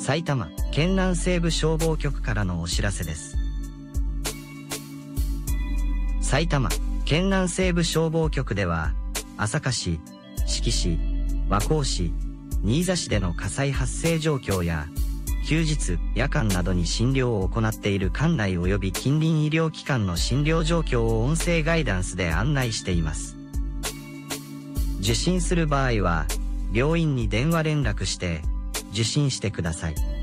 埼玉県南西部消防局からのお知らせです。埼玉県南西部消防局では、朝霞市、志木市、和光市、新座市での火災発生状況や、休日、夜間などに診療を行っている管内及び近隣医療機関の診療状況を音声ガイダンスで案内しています。受診する場合は、病院に電話連絡して、受診してください。